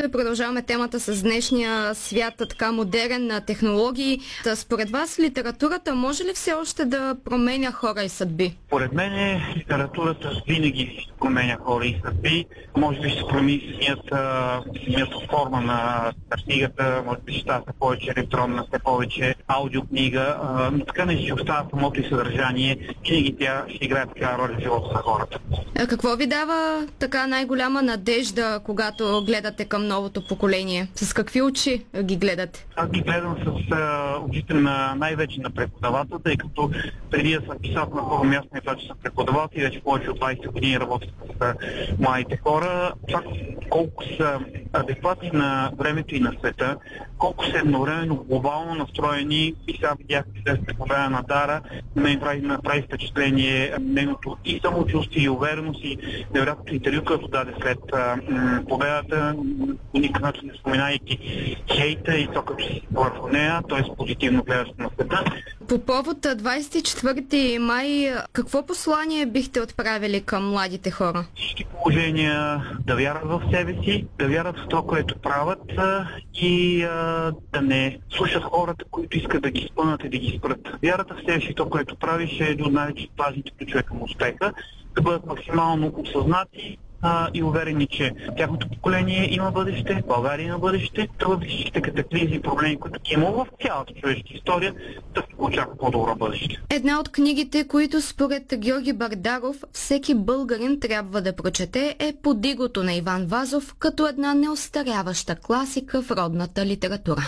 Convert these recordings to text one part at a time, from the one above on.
Продължаваме темата с днешния свят, така модерен на технологии. Според вас литературата може ли все още да променя хора и съдби? Поред мен литературата винаги променя хора и съдби. Може би ще промени самията форма на книгата, може би ще става повече електронна, все повече аудиокнига, но така не ще остава самото и съдържание. Винаги тя ще играе такава роля в живота на хората. Какво ви дава така най-голяма надежда, когато гледате към новото поколение? С какви очи ги гледате? Аз ги гледам с очите най-вече на преподавател, тъй като преди да съм писал на първо място на това, че съм преподавател и вече повече от 20 години работя с младите хора. Това колко са адекватни на времето и на света, колко са едновременно глобално настроени, и сега видях след по време на Дара, ме направи впечатление нейното и самочувствие, и увереност, и невероятното интервю, което даде след победата, по никакъв начин не споменайки хейта и то като си върху нея, т.е. позитивно гледащо на света. По повод 24 май, какво послание бихте отправили към младите хора? Всички положения да вярват в себе си, да вярват в това, което правят и да не слушат хората, които искат да ги спънат и да ги спрат. Вярата в себе си, това, което правиш, е един от най-важните ключове към успеха, да бъдат максимално осъзнати и уверени, че тяхното поколение има бъдеще, България има бъдеще, това всичките катаклизми и проблеми, които има в цялата човешка история, да се очаква по-добро бъдеще. Една от книгите, които според Георги Бардаров всеки българин трябва да прочете, е Под игото на Иван Вазов, като една неостаряваща класика в родната литература.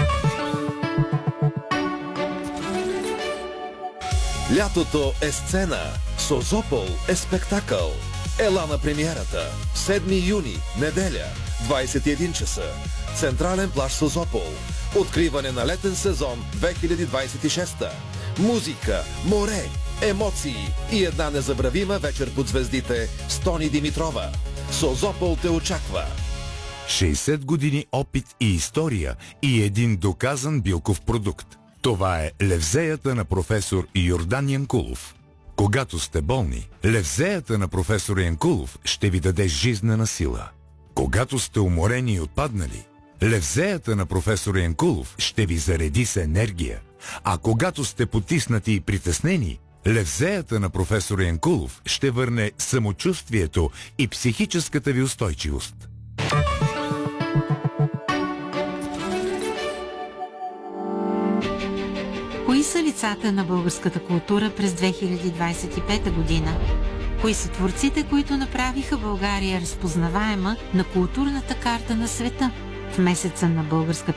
Лятото е сцена, Созопол е спектакъл. Ела на премиерата. 7 юни, неделя, 21 часа. Централен плаж Созопол. Откриване на летен сезон 2026. Музика, море, емоции и една незабравима вечер под звездите с Тони Димитрова. Созопол те очаква. 60 години опит и история и един доказан билков продукт. Това е левзеята на професор Йордан Янкулов. Когато сте болни, левзеята на професор Янкулов ще ви даде жизнена сила. Когато сте уморени и отпаднали, левзеята на професор Янкулов ще ви зареди с енергия. А когато сте потиснати и притеснени, левзеята на професор Янкулов ще върне самочувствието и психическата ви устойчивост. Кои са лицата на българската култура през 2025 година? Кои са творците, които направиха България разпознаваема на културната карта на света? В месеца на българската